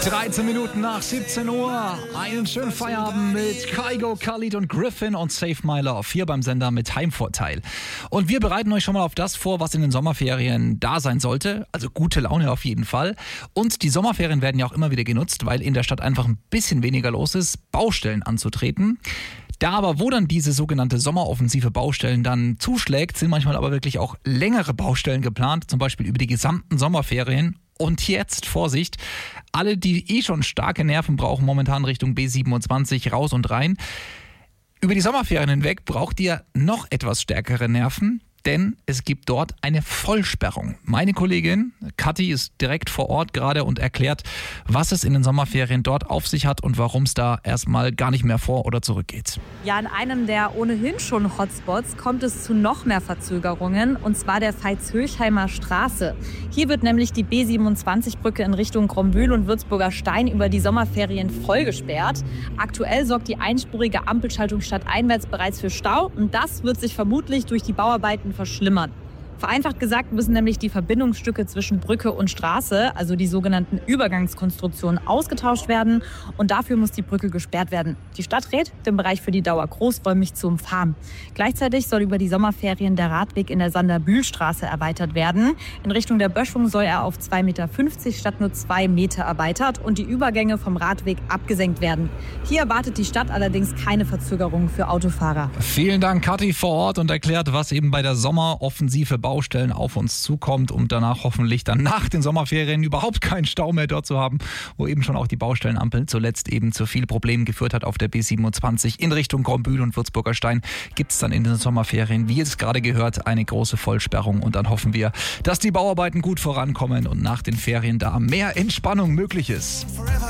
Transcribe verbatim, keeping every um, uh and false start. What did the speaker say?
dreizehn Minuten nach siebzehn Uhr. Einen schönen Feierabend mit Kygo, Khalid und Griffin und Save My Love hier beim Sender mit Heimvorteil. Und wir bereiten euch schon mal auf das vor, was in den Sommerferien da sein sollte. Also gute Laune auf jeden Fall. Und die Sommerferien werden ja auch immer wieder genutzt, weil in der Stadt einfach ein bisschen weniger los ist, Baustellen anzutreten. Da aber, wo dann diese sogenannte Sommeroffensive Baustellen dann zuschlägt, sind manchmal aber wirklich auch längere Baustellen geplant, zum Beispiel über die gesamten Sommerferien. Und jetzt, Vorsicht, alle, die eh schon starke Nerven brauchen, momentan Richtung B siebenundzwanzig raus und rein. Über die Sommerferien hinweg braucht ihr noch etwas stärkere Nerven, denn es gibt dort eine Vollsperrung. Meine Kollegin Kathi ist direkt vor Ort gerade und erklärt, was es in den Sommerferien dort auf sich hat und warum es da erstmal gar nicht mehr vor- oder zurückgeht. Ja, in einem der ohnehin schon Hotspots kommt es zu noch mehr Verzögerungen, und zwar der Veitshöchheimer Straße. Hier wird nämlich die B siebenundzwanzig-Brücke in Richtung Grombühl und Würzburger Stein über die Sommerferien voll gesperrt. Aktuell sorgt die einspurige Ampelschaltung stadteinwärts bereits für Stau, und das wird sich vermutlich durch die Bauarbeiten verschlimmern. Vereinfacht gesagt müssen nämlich die Verbindungsstücke zwischen Brücke und Straße, also die sogenannten Übergangskonstruktionen, ausgetauscht werden, und dafür muss die Brücke gesperrt werden. Die Stadt rät, den Bereich für die Dauer großräumig zu umfahren. Gleichzeitig soll über die Sommerferien der Radweg in der Sander-Bühl-Straße erweitert werden. In Richtung der Böschung soll er auf zwei Meter fünfzig statt nur zwei Meter erweitert und die Übergänge vom Radweg abgesenkt werden. Hier erwartet die Stadt allerdings keine Verzögerungen für Autofahrer. Vielen Dank, Kathi, vor Ort, und erklärt, was eben bei der Sommeroffensive Baustellen auf uns zukommt, um danach hoffentlich dann nach den Sommerferien überhaupt keinen Stau mehr dort zu haben, wo eben schon auch die Baustellenampel zuletzt eben zu viel Problemen geführt hat auf der B siebenundzwanzig in Richtung Grombühl und Würzburger Stein. Gibt es dann in den Sommerferien, wie ihr es gerade gehört, eine große Vollsperrung, und dann hoffen wir, dass die Bauarbeiten gut vorankommen und nach den Ferien da mehr Entspannung möglich ist. Forever.